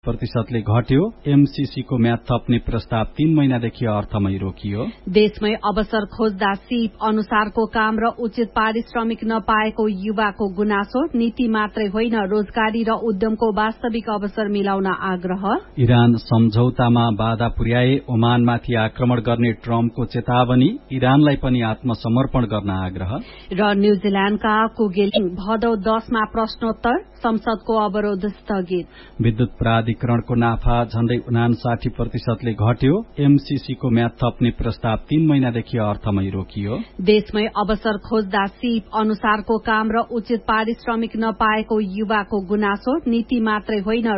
प्रतिशतले घट्यो। एमसीसी को म्याद थप्ने प्रस्ताव 3 महिनादेखि अर्थमै रोकियो। देशमै अवसर खोज्दा सिप अनुसारको काम र उचित पारिश्रमिक नपाएको युवाको गुनासो। नीति मात्रै होइन, रोजगारी र उद्यमको वास्तविक अवसर मिलाउन आग्रह। इरान सम्झौतामा बाधा पुर्याए, ओमानमाथि आक्रमण गर्ने ट्रम्पको चेतावनी। इरानलाई पनि आत्मसमर्पण गर्न आग्रह। र न्यूजील्याण्डका कुगेलिङ भदौ 10 मा प्रश्नोत्तर, संसदको अवरोध स्थगित। विद्युत प्राधिकरणको नाफा झण्डै 59% घट्यो। एमसीसी को म्याद थप्ने प्रस्ताव 3 महिनादेखि अर्थमै रोकियो। देशमै अवसर खोज्दा सिप अनुसारको काम र उचित पारिश्रमिक नपाएको युवाको गुनासो। नीति मात्रै होइन,